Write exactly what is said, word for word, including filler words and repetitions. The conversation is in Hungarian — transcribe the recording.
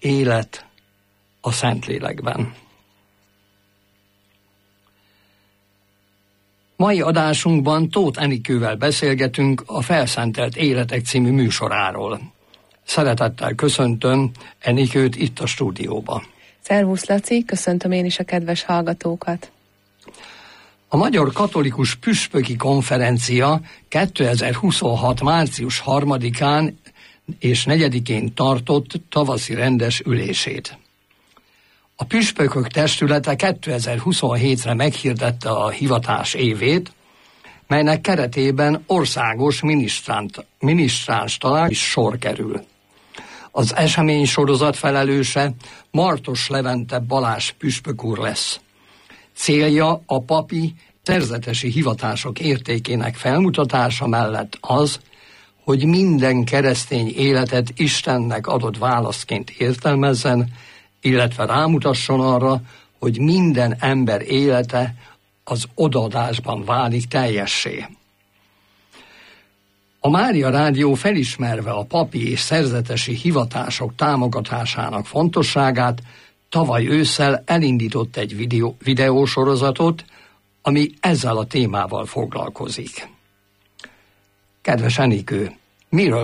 élet a Szentlélekben. Mai adásunkban Tóth Enikővel beszélgetünk a Felszentelt Életek című műsoráról. Szeretettel köszöntöm Enikőt itt a stúdióba. Szervusz Laci, köszöntöm én is a kedves hallgatókat. A Magyar Katolikus Püspöki Konferencia kétezer-huszonhat. március harmadikán és negyedikén tartott tavaszi rendes ülését. A Püspökök Testülete kétezer-huszonhétre meghirdette a hivatás évét, melynek keretében országos minisztráns találkozásra sor kerül. Az esemény sorozat felelőse Martos Levente Balázs püspök úr lesz. Célja a papi szerzetesi hivatások értékének felmutatása mellett az, hogy minden keresztény életet Istennek adott válaszként értelmezzen, illetve rámutasson arra, hogy minden ember élete az odaadásban válik teljessé. A Mária Rádió felismerve a papi és szerzetesi hivatások támogatásának fontosságát, tavaly ősszel elindított egy videó, videósorozatot, ami ezzel a témával foglalkozik. Kedves Enikő, miről